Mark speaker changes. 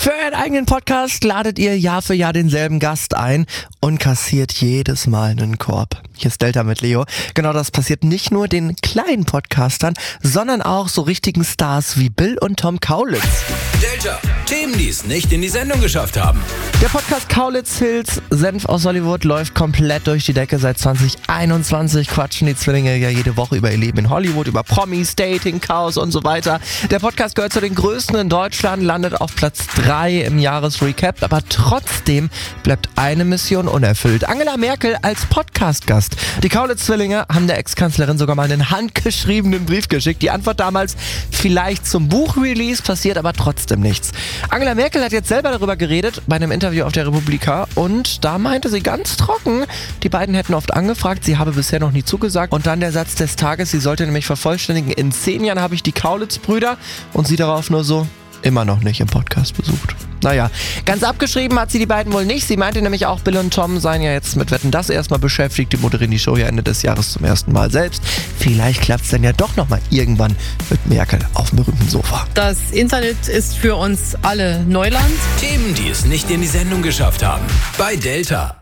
Speaker 1: Für euren eigenen Podcast ladet ihr Jahr für Jahr denselben Gast ein und kassiert jedes Mal einen Korb. Hier ist Delta mit Leo. Genau, das passiert nicht nur den kleinen Podcastern, sondern auch so richtigen Stars wie Bill und Tom Kaulitz.
Speaker 2: Delta, Themen, die es nicht in die Sendung geschafft haben.
Speaker 1: Der Podcast Kaulitz Hills, Senf aus Hollywood, läuft komplett durch die Decke. Seit 2021 quatschen die Zwillinge ja jede Woche über ihr Leben in Hollywood, über Promis, Dating, Chaos und so weiter. Der Podcast gehört zu den größten in Deutschland, landet auf Platz 3 im Jahresrecap, aber trotzdem bleibt eine Mission unerfüllt. Angela Merkel als Podcast-Gast. Die Kaulitz-Zwillinge haben der Ex-Kanzlerin sogar mal einen handgeschriebenen Brief geschickt. Die Antwort damals: vielleicht zum Buchrelease, passiert aber trotzdem nichts. Angela Merkel hat jetzt selber darüber geredet bei einem Interview auf der Republika und da meinte sie ganz trocken, die beiden hätten oft angefragt, sie habe bisher noch nie zugesagt. Und dann der Satz des Tages, sie sollte nämlich vervollständigen: in 10 Jahren habe ich die Kaulitz-Brüder, und sie darauf nur so: immer noch nicht im Podcast besucht. Naja, ganz abgeschrieben hat sie die beiden wohl nicht. Sie meinte nämlich auch, Bill und Tom seien ja jetzt mit Wetten, das erstmal beschäftigt. Die moderieren die Show ja Ende des Jahres zum ersten Mal selbst. Vielleicht klappt es dann ja doch nochmal irgendwann mit Merkel auf dem berühmten Sofa.
Speaker 3: Das Internet ist für uns alle Neuland.
Speaker 2: Themen, die es nicht in die Sendung geschafft haben. Bei Delta.